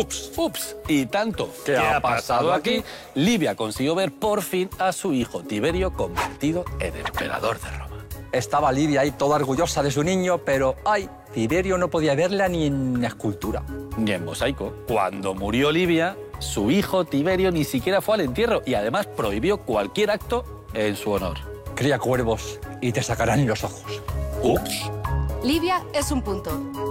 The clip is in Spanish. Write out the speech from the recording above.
Ups. Y tanto que ha pasado aquí, Livia consiguió ver por fin a su hijo Tiberio convertido en emperador de Roma. Estaba Livia ahí toda orgullosa de su niño, pero ¡ay! Tiberio no podía verla ni en escultura. Ni en mosaico. Cuando murió Livia, su hijo Tiberio ni siquiera fue al entierro y además prohibió cualquier acto en su honor. Cría cuervos y te sacarán los ojos. Ups. Livia es un punto.